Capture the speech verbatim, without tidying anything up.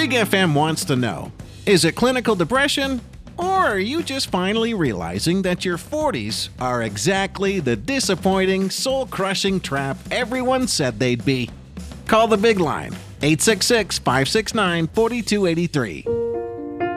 Big F M wants to know, is it clinical depression? Or are you just finally realizing that your forties are exactly the disappointing, soul-crushing trap everyone said they'd be? Call the Big Line, eight six six, five six nine, four two eight three.